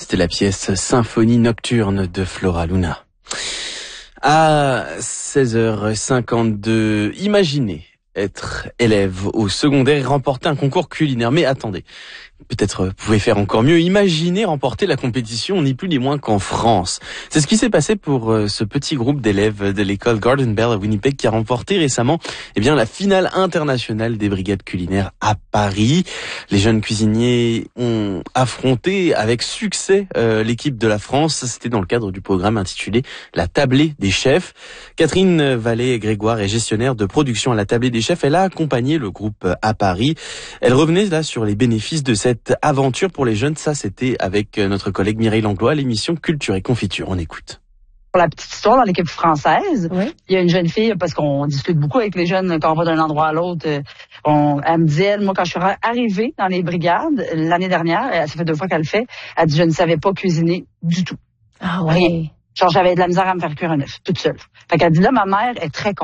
C'était la pièce Symphonie nocturne de Flora Luna. À 16h52, imaginez être élève au secondaire et remporter un concours culinaire. Mais attendez, peut-être vous pouvez faire encore mieux. Imaginez remporter la compétition, ni plus ni moins qu'en France. C'est ce qui s'est passé pour ce petit groupe d'élèves de l'école Garden Bell à Winnipeg qui a remporté récemment la finale internationale des brigades culinaires à Paris. Les jeunes cuisiniers ont affronté avec succès l'équipe de la France. C'était dans le cadre du programme intitulé La Tablée des Chefs. Catherine Vallée-Grégoire est gestionnaire de production à La Tablée des Chefs. Elle a accompagné le groupe à Paris. Elle revenait là sur les bénéfices de cette aventure pour les jeunes. Ça, c'était avec notre collègue Mireille Langlois à l'émission Culture et Confiture. On écoute. Pour la petite histoire, dans l'équipe française, oui, il y a une jeune fille, parce qu'on discute beaucoup avec les jeunes quand on va d'un endroit à l'autre. Elle me disait, moi, quand je suis arrivée dans les brigades l'année dernière, ça fait 2 fois qu'elle le fait, elle dit, je ne savais pas cuisiner du tout. Ah ouais. Rien. Genre, j'avais de la misère à me faire cuire un œuf, toute seule. Fait qu'elle dit, là, ma mère est très contente.